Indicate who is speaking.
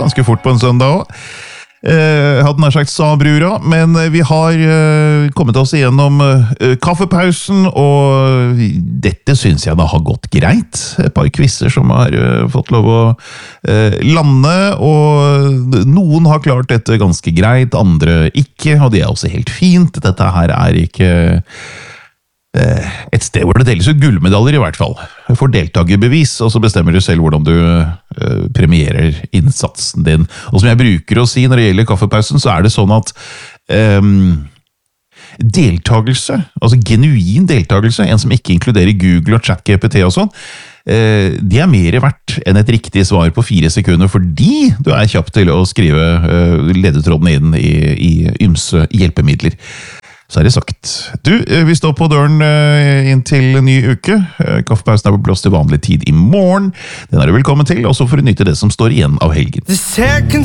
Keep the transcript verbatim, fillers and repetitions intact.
Speaker 1: ganske fort på en søndag også. Eh, hadde nær sagt sa brura, men vi har eh, kommet oss igjennom eh, kaffepausen, og dette synes jeg da har gått greit. Et par quizzer som har eh, fått lov å eh, lande, og noen har klart dette ganske greit, andre ikke, og det er også helt fint. Dette her er ikke et sted hvor det deles ut gullmedaljer i hvert fall. Du får deltagerbevis, og så bestemmer du selv hvordan du uh, premierer innsatsen din. Og som jeg bruker å si når det gjelder kaffepausen, så er det sånn at um, deltagelse, altså genuin deltagelse, en som ikke inkluderer Google og ChatGPT og sånn, uh, det er mer verdt enn et riktig svar på fire sekunder, fordi du er kjapp til å skrive uh, ledetrådene inn i, i ymse hjelpemidler. Så er det sagt. Du, vi står på døren inn til en ny uke. Kaffepausen er på plass til vanlig tid i morgen. Den er du velkommen til, og så får du nyte det som står igjen av helgen.